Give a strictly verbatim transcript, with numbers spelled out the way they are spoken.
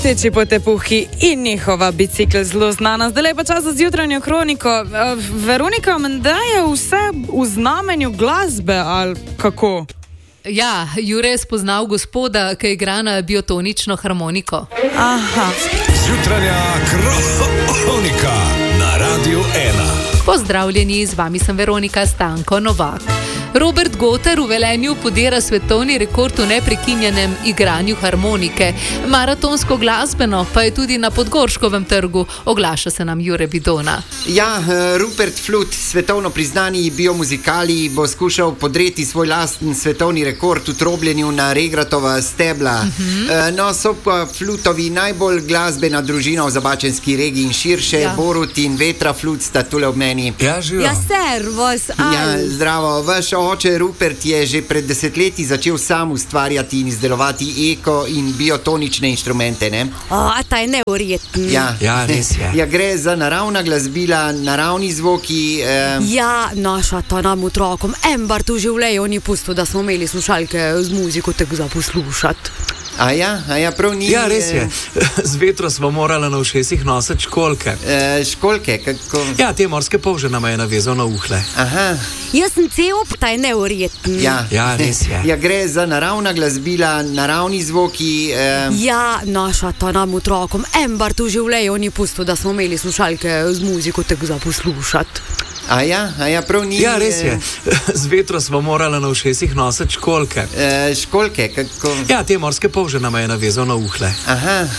Nesreči potepuhi in njihova bicikl zelo znana. Zdaj pa čas za jutranjo kroniko. Veronika, menda je vse v znamenju glasbe, ali kako? Ja, Jure je spoznal gospoda, ki igra na biotonično harmoniko. Aha. Jutranja kronika na Radiu ena. Pozdravljeni, z vami sem Veronika Stanko Novak. Robert Goter v Velenju podira svetovni rekord v neprekinjenem igranju harmonike. Maratonsko glasbeno pa je tudi na Podgorškovem trgu, oglaša se nam Jure Bidona. Ja, Rupert Flut, svetovno priznani biomuzikali, bo skušal podreti svoj lasten svetovni rekord v trobljenju na regratova stebla. Uh-huh. No, so pa Flutovi najbolj glasbena družina v Zabačenski regiji in širše. Ja. Borut in Vetra Flut sta tule ob meni. Ja, živo. Ja, servus. Ja, zdravo. Vaš oče Rupert je že pred desetletji začel sam ustvarjati in izdelovati eko in biotonične inštrumente, ne? O, ta je neverjeten. Ja, ja, res je. Ja, gre za naravna glasbila, naravni zvoki. Eh... Ja, naša ta nam otrokom embar tu življenje ni pustil, da smo imeli slušalke z muziko tako za poslušati. A ja, a ja, prav ni. Ja, res je. Z vetro smo morali na ušesih nositi školke. E, školke, kako? Ja, te morske polže nam je navezal na uhle. Aha. Jaz sem cel, ta je neverjeten. Ja. Ja, res je. Ja, gre za naravna glasbila, naravni zvoki. Eh... Ja, naša ta nam otrokom embar tu življenje ni pustil, da smo imeli slušalke z muziko tako za poslušati. A ja, a ja, prav ni. Ja, res je. Z vetro smo morali na ušesih nositi školke. E, školke, kako? Ja, te morske polže nam je navezal na uhle. Aha.